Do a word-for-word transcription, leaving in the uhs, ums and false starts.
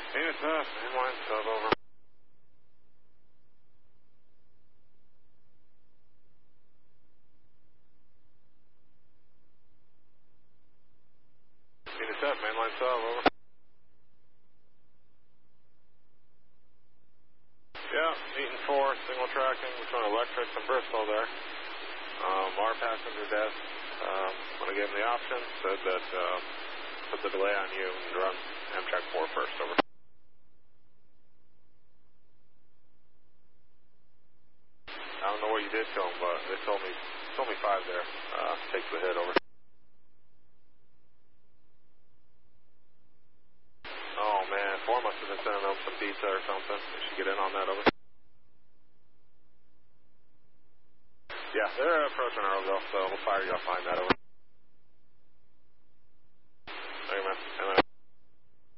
Unit up, mainline sub, over. Unit up, mainline sub, over. Yeah, Eaton four, single tracking between Electrics and Bristol there. Um, our passenger desk, um, when I gave him the option, said that uh, put the delay on you and run Amtrak four first, over. I don't know what you did to him, but they told me told me five there. Uh, takes the hit, over. Oh man, four must have been sending them some pizza or something. They should get in on that, over. Yeah, they're approaching Earlville, so we'll fire you off line that, over.